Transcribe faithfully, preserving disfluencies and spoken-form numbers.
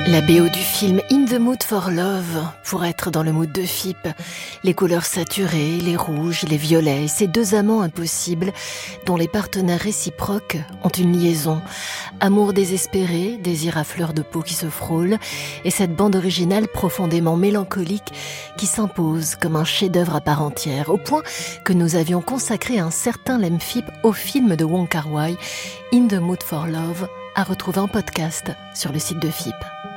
La B O du film In the Mood for Love, pour être dans le mood de F I P. Les couleurs saturées, les rouges, les violets, ces deux amants impossibles dont les partenaires réciproques ont une liaison. Amour désespéré, désir à fleur de peau qui se frôle, et cette bande originale profondément mélancolique qui s'impose comme un chef-d'œuvre à part entière, au point que nous avions consacré un certain Lem F I P au film de Wong Kar-wai, In the Mood for Love, à retrouver en podcast sur le site de F I P.